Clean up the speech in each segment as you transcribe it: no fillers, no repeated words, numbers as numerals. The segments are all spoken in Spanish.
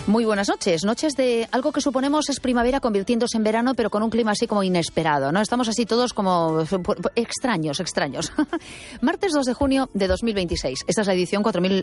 Muy buenas noches. Noches de algo que suponemos es primavera convirtiéndose en verano, pero con un clima así como inesperado, ¿no? Estamos así todos como extraños. Martes 2 de junio de 2026. Esta es la edición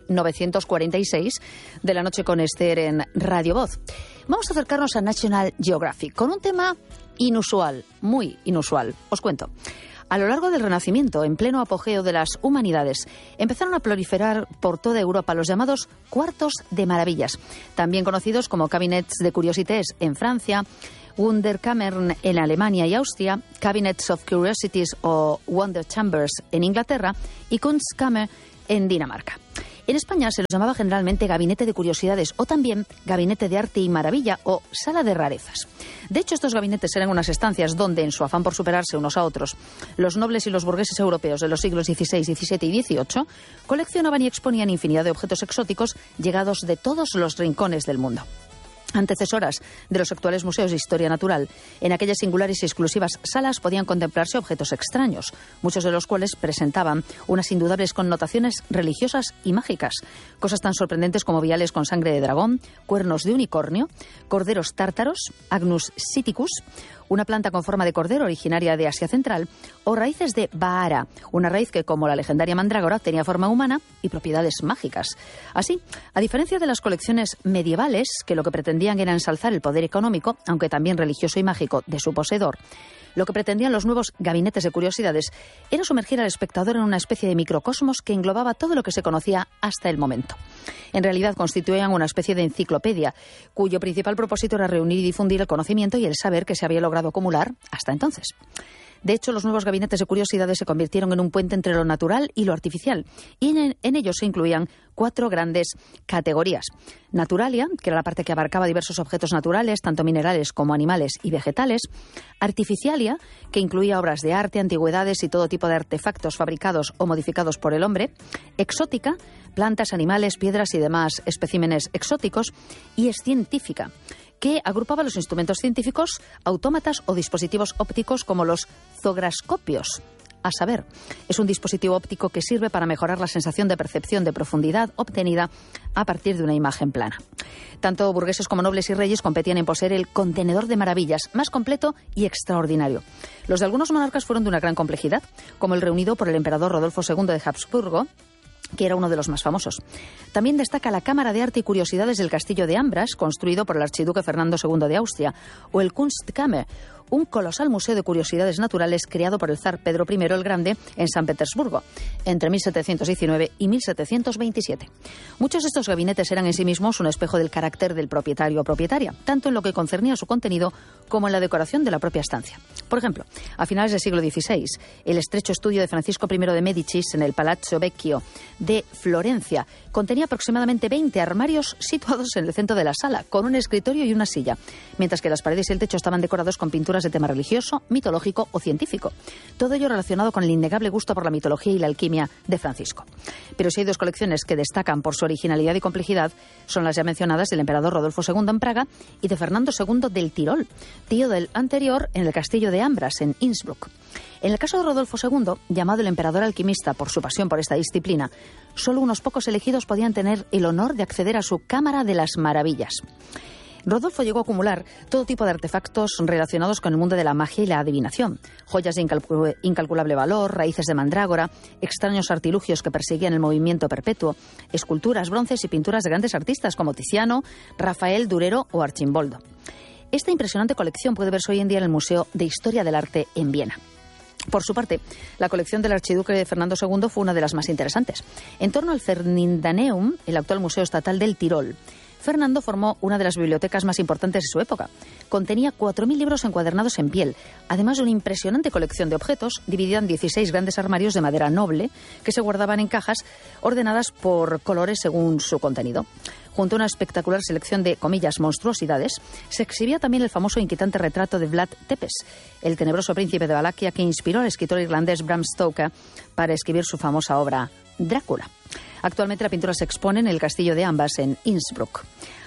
4946 de La Noche con Esther en Radio Voz. Vamos a acercarnos a National Geographic con un tema inusual, muy inusual. Os cuento. A lo largo del Renacimiento, en pleno apogeo de las humanidades, empezaron a proliferar por toda Europa los llamados cuartos de maravillas, también conocidos como cabinets de curiosités en Francia, Wunderkammern en Alemania y Austria, Cabinets of Curiosities o Wonder Chambers en Inglaterra y Kunstkammer en Dinamarca. En España se los llamaba generalmente gabinete de curiosidades o también gabinete de arte y maravilla o sala de rarezas. De hecho, estos gabinetes eran unas estancias donde, en su afán por superarse unos a otros, los nobles y los burgueses europeos de los siglos XVI, XVII y XVIII coleccionaban y exponían infinidad de objetos exóticos llegados de todos los rincones del mundo. Antecesoras de los actuales museos de historia natural, en aquellas singulares y exclusivas salas podían contemplarse objetos extraños, muchos de los cuales presentaban unas indudables connotaciones religiosas y mágicas. Cosas tan sorprendentes como viales con sangre de dragón, cuernos de unicornio, corderos tártaros, Agnus siticus, una planta con forma de cordero originaria de Asia Central, o raíces de Baara, una raíz que, como la legendaria mandrágora, tenía forma humana y propiedades mágicas. Así, a diferencia de las colecciones medievales, que lo que pretendían era ensalzar el poder económico, aunque también religioso y mágico, de su poseedor, lo que pretendían los nuevos gabinetes de curiosidades era sumergir al espectador en una especie de microcosmos que englobaba todo lo que se conocía hasta el momento. En realidad constituían una especie de enciclopedia, cuyo principal propósito era reunir y difundir el conocimiento y el saber que se había logrado acumular hasta entonces. De hecho, los nuevos gabinetes de curiosidades se convirtieron en un puente entre lo natural y lo artificial, y en ellos se incluían 4 grandes categorías. Naturalia, que era la parte que abarcaba diversos objetos naturales, tanto minerales como animales y vegetales. Artificialia, que incluía obras de arte, antigüedades y todo tipo de artefactos fabricados o modificados por el hombre. Exótica, plantas, animales, piedras y demás especímenes exóticos. Y es científica, que agrupaba los instrumentos científicos, autómatas o dispositivos ópticos como los zograscopios. A saber, es un dispositivo óptico que sirve para mejorar la sensación de percepción de profundidad obtenida a partir de una imagen plana. Tanto burgueses como nobles y reyes competían en poseer el contenedor de maravillas más completo y extraordinario. Los de algunos monarcas fueron de una gran complejidad, como el reunido por el emperador Rodolfo II de Habsburgo, que era uno de los más famosos. También destaca la Cámara de Arte y Curiosidades del Castillo de Ambras, construido por el archiduque Fernando II de Austria, o el Kunstkammer, un colosal museo de curiosidades naturales creado por el zar Pedro I el Grande en San Petersburgo, entre 1719 y 1727. Muchos de estos gabinetes eran en sí mismos un espejo del carácter del propietario o propietaria, tanto en lo que concernía a su contenido como en la decoración de la propia estancia. Por ejemplo, a finales del siglo XVI, el estrecho estudio de Francisco I de Médicis en el Palazzo Vecchio de Florencia contenía aproximadamente 20 armarios situados en el centro de la sala, con un escritorio y una silla, mientras que las paredes y el techo estaban decorados con pinturas de tema religioso, mitológico o científico. Todo ello relacionado con el innegable gusto por la mitología y la alquimia de Francisco. Pero si hay 2 colecciones que destacan por su originalidad y complejidad, son las ya mencionadas del emperador Rodolfo II en Praga y de Fernando II del Tirol, tío del anterior, en el castillo de Ambras, en Innsbruck. En el caso de Rodolfo II, llamado el emperador alquimista por su pasión por esta disciplina, solo unos pocos elegidos podían tener el honor de acceder a su Cámara de las Maravillas. Rodolfo llegó a acumular todo tipo de artefactos relacionados con el mundo de la magia y la adivinación, joyas de incalculable valor, raíces de mandrágora, extraños artilugios que perseguían el movimiento perpetuo, esculturas, bronces y pinturas de grandes artistas como Tiziano, Rafael, Durero o Archimboldo. Esta impresionante colección puede verse hoy en día en el Museo de Historia del Arte en Viena. Por su parte, la colección del archiduque Fernando II fue una de las más interesantes. En torno al Ferdinandeum, el actual Museo Estatal del Tirol, Fernando formó una de las bibliotecas más importantes de su época. Contenía 4.000 libros encuadernados en piel, además de una impresionante colección de objetos dividida en 16 grandes armarios de madera noble que se guardaban en cajas ordenadas por colores según su contenido. Junto a una espectacular selección de, comillas, monstruosidades, se exhibía también el famoso e inquietante retrato de Vlad Tepes, el tenebroso príncipe de Valaquia que inspiró al escritor irlandés Bram Stoker para escribir su famosa obra Drácula. Actualmente la pintura se expone en el castillo de Ambas, en Innsbruck.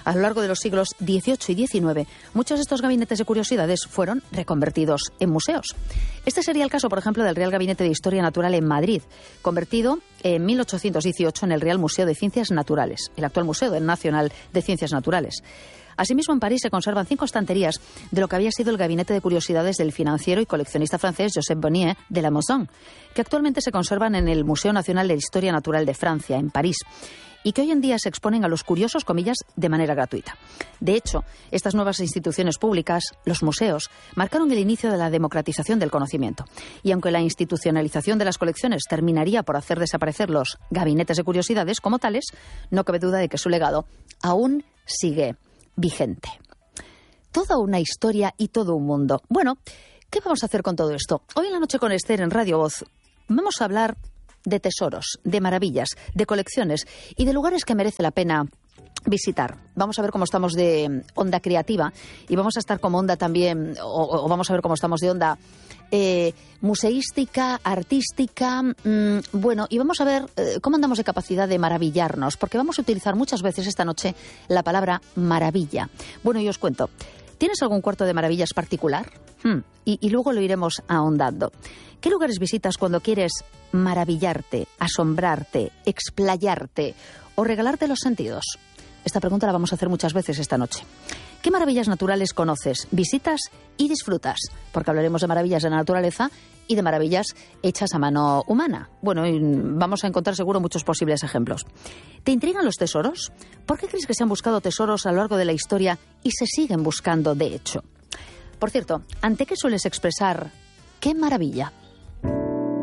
A lo largo de los siglos XVIII y XIX, muchos de estos gabinetes de curiosidades fueron reconvertidos en museos. Este sería el caso, por ejemplo, del Real Gabinete de Historia Natural en Madrid, convertido en 1818 en el Real Museo de Ciencias Naturales, el actual Museo Nacional de Ciencias Naturales. Asimismo, en París se conservan 5 estanterías de lo que había sido el gabinete de curiosidades del financiero y coleccionista francés Joseph Bonnier de la Maison, que actualmente se conservan en el Museo Nacional de Historia Natural de Francia, en París, y que hoy en día se exponen a los curiosos, comillas, de manera gratuita. De hecho, estas nuevas instituciones públicas, los museos, marcaron el inicio de la democratización del conocimiento. Y aunque la institucionalización de las colecciones terminaría por hacer desaparecer los gabinetes de curiosidades como tales, no cabe duda de que su legado aún sigue vigente. Toda una historia y todo un mundo. Bueno, ¿qué vamos a hacer con todo esto? Hoy en la noche con Esther en Radio Voz vamos a hablar de tesoros, de maravillas, de colecciones y de lugares que merece la pena visitar. Vamos a ver cómo estamos de onda creativa y vamos a estar como onda también, o vamos a ver cómo estamos de onda museística, artística, bueno, y vamos a ver cómo andamos de capacidad de maravillarnos, porque vamos a utilizar muchas veces esta noche la palabra maravilla. Bueno, y os cuento, ¿tienes algún cuarto de maravillas particular? Y luego lo iremos ahondando. ¿Qué lugares visitas cuando quieres maravillarte, asombrarte, explayarte o regalarte los sentidos? Esta pregunta la vamos a hacer muchas veces esta noche. ¿Qué maravillas naturales conoces, visitas y disfrutas? Porque hablaremos de maravillas de la naturaleza y de maravillas hechas a mano humana. Bueno, y vamos a encontrar seguro muchos posibles ejemplos. ¿Te intrigan los tesoros? ¿Por qué crees que se han buscado tesoros a lo largo de la historia y se siguen buscando de hecho? Por cierto, ¿ante qué sueles expresar qué maravilla?